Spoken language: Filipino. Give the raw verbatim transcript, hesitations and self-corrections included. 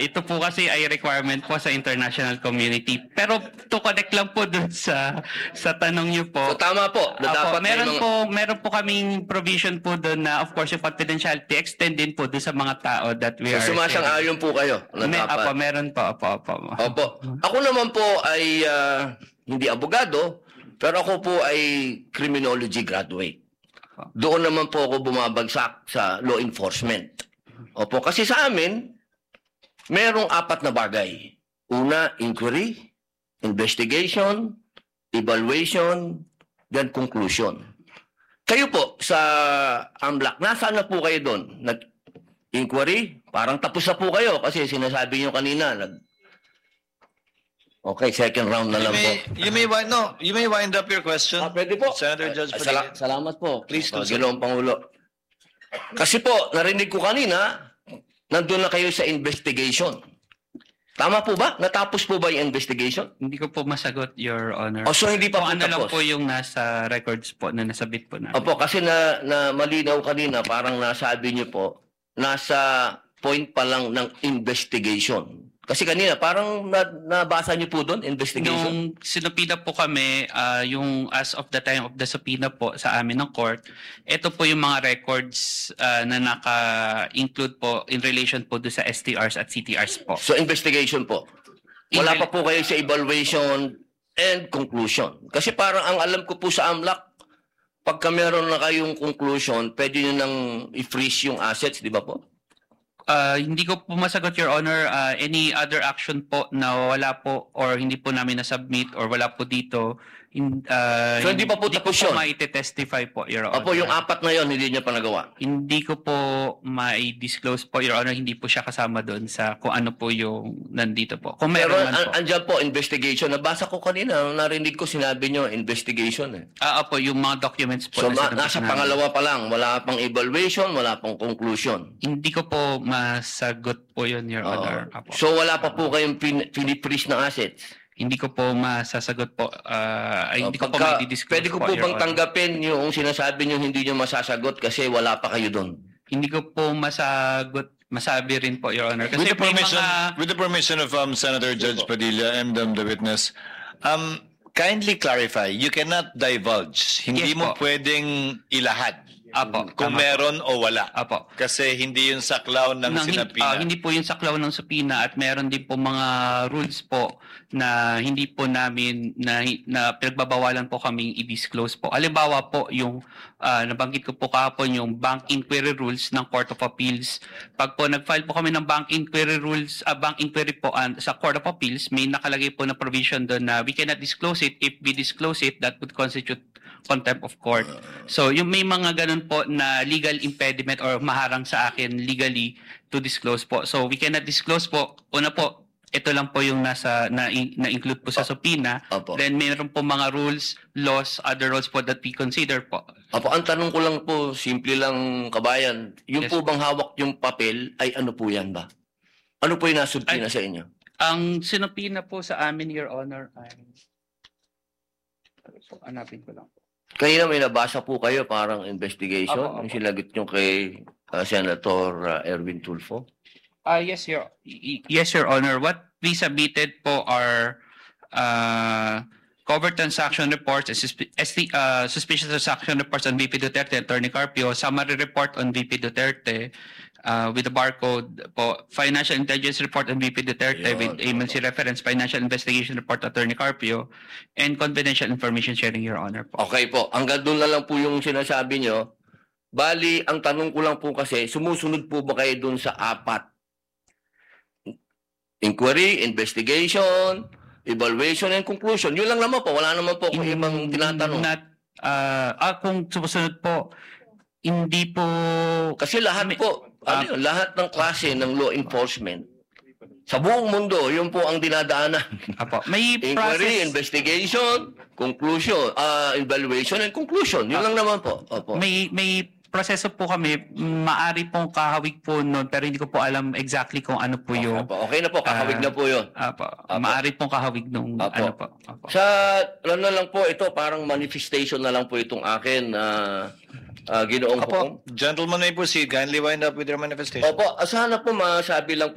ito po kasi ay requirement po sa international community. Pero to connect lang po dun sa sa tanong niyo po. So tama po, na Apo, dapat may meron mga- po meron po kaming provision po doon na of course yung confidentiality extend din po doon sa mga tao that we So are sumasang-ayon po kayo na Me, dapat. apo, meron po, apo, apo. Opo. Ako naman po ay ah, hindi abogado, pero ako po ay criminology graduate. Doon naman po ako bumabagsak sa law enforcement. Opo, kasi sa amin, merong apat na bagay. Una, inquiry, investigation, evaluation, then conclusion. Kayo po sa AMLAC, nasaan na po kayo doon? Nag-inquiry? Parang tapos na po kayo kasi sinasabi nyo kanina, nag Okay, second round na You lang po. may, you may wind, no, you may wind up your question. Ah, pwede po. Senator Judge Ah, sala- Padilla. salamat po. Please do Ah, so. Ginoong Pangulo. Kasi po, narinig ko kanina, nandun na kayo sa investigation. Tama po ba? Natapos po ba yung investigation? Hindi ko po masagot, Your Honor. O so hindi pa Kung po ano lang tapos? po yung nasa records po na nasabit po namin. Opo, kasi na, na malinaw kanina, parang nasabi niyo po, nasa point pa lang ng investigation. Kasi kanina, parang na, nabasa niyo po doon, investigation? Nung sinupina po kami, ah, yung as of the time of the subpoena po sa amin ng court, ito po yung mga records ah, na naka-include po in relation po do sa S T Rs at C T Rs po. So investigation po. Wala pa po kayo sa evaluation and conclusion. Kasi parang ang alam ko po sa AMLAC, pagka meron na kayong conclusion, pwede nyo nang i-freeze yung assets, di ba po? Ah, hindi ko po masagot, Your Honor. Ah, any other action po na wala po or hindi po namin na-submit or wala po dito, in, ah, So, hindi pa po tapos ko yun? po maite-testify po, Your Honor. Opo, yung apat na yon hindi nyo pa nagawa. Hindi ko po mai-disclose po, Your Honor. Hindi po siya kasama doon sa kung ano po yung nandito po. Kung Pero meron man an- po. andyan po, investigation. Nabasa ko kanina, narinig ko sinabi nyo, investigation eh. Ah, opo, yung mga documents po. So, na ma- sinabi nasa namin. pangalawa pa lang, wala pang evaluation, wala pang conclusion. Hindi ko po masagot po yun, Your Honor. Oo. Apo. So, wala pa po kayong pin- pinipreeze ng assets. Hindi ko po masasagot po. ah, ay, hindi ko po Pagka- mai-disclose pwede ko po Your bang Honor. tanggapin yung sinasabi nyo hindi nyo masasagot kasi wala pa kayo doon? Hindi ko po masagot, masabi rin po, Your Honor. Kasi With the may permission, mga... with the permission of um, Senator Judge Padilla and um, the witness, um, kindly clarify, you cannot divulge. Hindi Yes mo po. pwedeng ilahad Apo, kung tama po. meron o wala. Apo. Kasi hindi yun saklaw ng Nang hin- sinapina. ah, hindi po yung saklaw ng supina at meron din po mga rules po na hindi po namin na, na pinagbabawalan po kaming i-disclose po. Halimbawa po yung ah, nabanggit ko po kahapon yung bank inquiry rules ng Court of Appeals. Pag po nag-file po kami ng bank inquiry rules, ah, bank inquiry po ah, sa Court of Appeals, may nakalagay po na provision doon na we cannot disclose it. If we disclose it, that would constitute contempt of court. So, yung may mga ganun po na legal impediment or maharang sa akin legally to disclose po. So, we cannot disclose po. Una po, ito lang po yung nasa na, na include po sa subpoena. Opo. Then mayroon po mga rules, laws, other rules po that we consider po. Opo, ang tanong ko lang po, simple lang kabayan, yung Yes. po bang hawak yung papel ay ano po yan ba? Ano po yung nasubpina sa inyo? Ang sinupina po sa amin, Your Honor, ay... So, hanapin ko lang po. Kanina may nabasa po kayo parang investigation, Opo, opo. yung sinagot nyo kay uh, Senator uh, Erwin Tulfo. Ah, yes, Your y- y- yes, Your Honor. What we submitted po are uh, covert transaction reports, suspi- S T, uh, suspicious transaction reports on V P Duterte, Attorney Carpio, summary report on V P Duterte uh, with the barcode po, financial intelligence report on V P Duterte Ayun, with A M L C reference, financial investigation report Attorney Carpio, and confidential information sharing, Your Honor po. Okay po, hanggang doon na lang po yung sinasabi nyo. Bali, ang tanong ko lang po kasi, sumusunod po ba kayo doon sa apat? Inquiry, investigation, evaluation, and conclusion. Yun lang naman po, wala naman po kung ibang tinatanong. Not, uh, ah, kung sumusunod po, hindi po... Kasi lahat May- po, ano yun, lahat ng klase ng law enforcement, sa buong mundo, yun po ang dinadaanan. Apo, may Inquiry, process... investigation, conclusion, uh, evaluation, and conclusion. Yun lang naman po. Opo. May may proseso po kami, maari pong kahawig po noon pero hindi ko po alam exactly kung ano po yung Opo, okay na po, kakawig Ah, na po yun. apo, maari pong kahawig nung Apo. ano po. Apo. Sa, ano na lang po, ito parang manifestation na lang po itong akin, uh, uh, ginoong Opo, Pukong. gentlemen may proceed. Kindly wind up with your manifestation. Opo, sana po masabi lang po